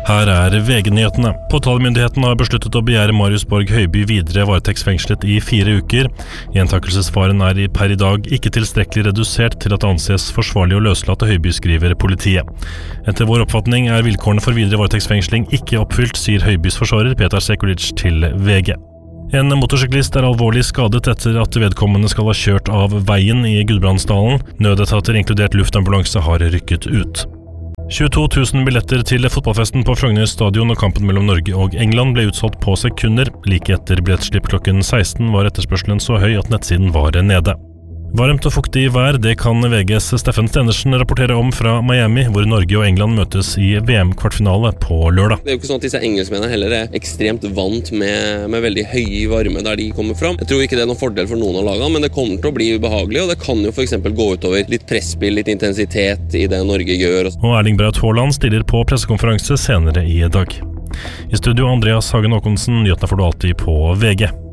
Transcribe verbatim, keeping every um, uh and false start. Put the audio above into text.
Her er V G-nyhetene. Påtalemyndigheten har besluttet å begjære Marius Borg Høiby videre varetektsfengslet i fire uker. Gjentakelsesfaren er i per i dag ikke tilstrekkelig redusert til at det anses forsvarlig å løslate Høiby, skriver politiet. Etter vår oppfatning er vilkårene for videre varetektsfengsling ikke oppfylt, sier Høibys forsvarer Petar Sekulic til V G. En motorsyklist er alvorlig skadet etter at vedkommende skal ha kjørt av veien i Gudbrandsdalen. Nødetater inkludert luftambulanse har rykket ut. tjueto tusen billetter til fotballfesten på Frogner stadion og kampen mellom Norge og England ble utsolgt på sekunder. Like etter billettsslipp klokken seksten var etterspørselen så høy at nettsiden var nede. Varmt og fuktig vær, det kan V G's Steffen Stenersen rapportere om fra Miami, hvor Norge og England møtes i V M-kvartfinale på lørdag. Det er jo ikke sånn at disse engelskmennene heller er ekstremt vant med, med veldig høy varme der de kommer fram. Jeg tror ikke det er noen fordel for noen av lagene, men det kommer til å bli ubehagelig, og det kan jo for eksempel gå utover litt presspill, litt intensitet i det Norge gjør. Og Erling Braut Haaland stiller på pressekonferanse senere i dag. I studio Andreas Hagen Håkonsen, nyhetene får du alltid på V G.